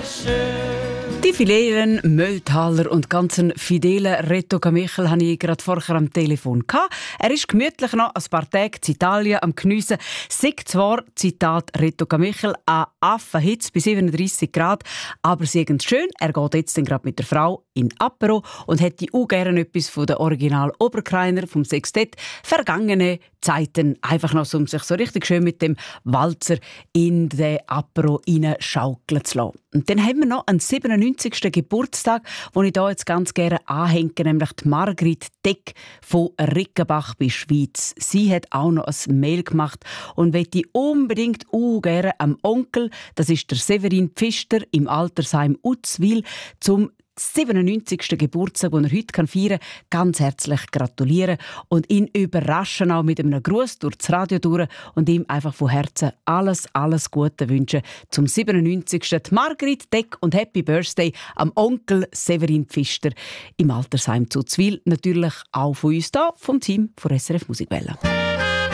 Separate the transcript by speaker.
Speaker 1: Die fidelen Mölltaler und ganzen fidelen Reto Michel hatte ich gerade vorher am Telefon. Er ist gemütlich noch ein paar Tage in Italien am Geniessen. Sagt zwar, Zitat Reto Michel, an Affenhitze bei 37 Grad, aber sie ist schön. Er geht jetzt gerade mit der Frau in Apero und hätte auch gerne etwas von der Original Oberkreiner vom Sextett «Vergangene Zeiten», einfach noch, um sich so richtig schön mit dem Walzer in den Apero schaukeln zu lassen. Und dann haben wir noch einen 97. Geburtstag, den ich hier jetzt ganz gerne anhänge, nämlich die Margrit Deck von Rickenbach bei Schwyz. Sie hat auch noch ein Mail gemacht und möchte unbedingt gerne am Onkel, das ist der Severin Pfister im Altersheim Utzwil, zum 97. Geburtstag, den er heute feiern kann, ganz herzlich gratulieren und ihn überraschen auch mit einem Gruß durch das Radio durch und ihm einfach von Herzen alles Gute wünschen zum 97. Die Margrit Deck und Happy Birthday am Onkel Severin Pfister im Altersheim zu Zwil. Natürlich auch von uns hier, vom Team von SRF Musikwelle.